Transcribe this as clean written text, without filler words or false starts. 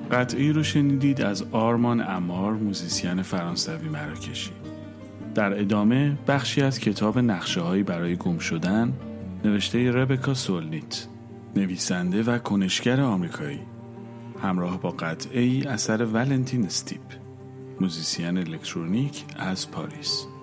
قطعی رو شنیدید از آرمان امار، موزیسین فرانسوی مراکشی. در ادامه بخشی از کتاب نقشه‌هایی برای گم شدن نوشته ربکا سولنیت، نویسنده و کنشگر آمریکایی، همراه با قطعی اثر ولنتین استیپ، موزیسین الکترونیک از پاریس.